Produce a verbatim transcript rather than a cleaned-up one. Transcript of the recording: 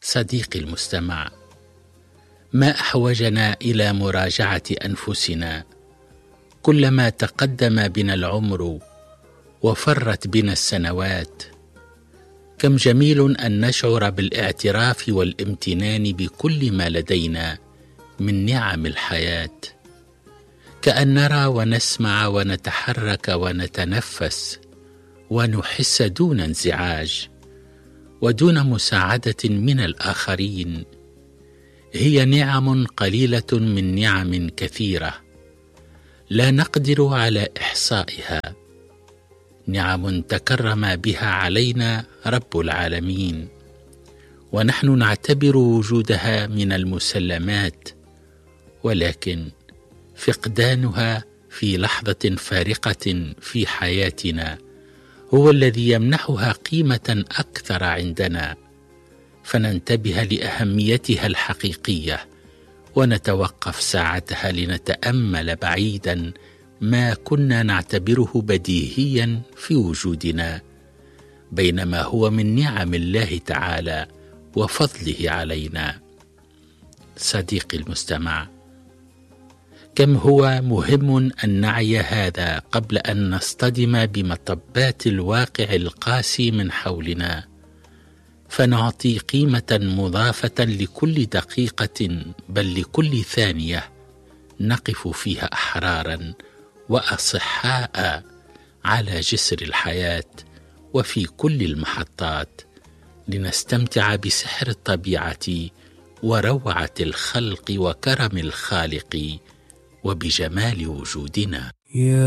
صديقي المستمع، ما أحوجنا إلى مراجعة أنفسنا كلما تقدم بنا العمر وفرت بنا السنوات. كم جميل أن نشعر بالاعتراف والامتنان بكل ما لدينا من نعم الحياة، كأن نرى ونسمع ونتحرك ونتنفس ونحس دون انزعاج ودون مساعدة من الآخرين. هي نعم قليلة من نعم كثيرة لا نقدر على إحصائها، نعم تكرم بها علينا رب العالمين، ونحن نعتبر وجودها من المسلمات، ولكن فقدانها في لحظة فارقة في حياتنا هو الذي يمنحها قيمة أكثر عندنا، فننتبه لأهميتها الحقيقية ونتوقف ساعتها لنتأمل بعيدا ما كنا نعتبره بديهيا في وجودنا، بينما هو من نعم الله تعالى وفضله علينا. صديقي المستمع، كم هو مهم أن نعي هذا قبل أن نصطدم بمطبات الواقع القاسي من حولنا، فنعطي قيمة مضافة لكل دقيقة بل لكل ثانية نقف فيها أحرارا وأصحاء على جسر الحياة وفي كل المحطات، لنستمتع بسحر الطبيعة وروعة الخلق وكرم الخالق وبجمال وجودنا.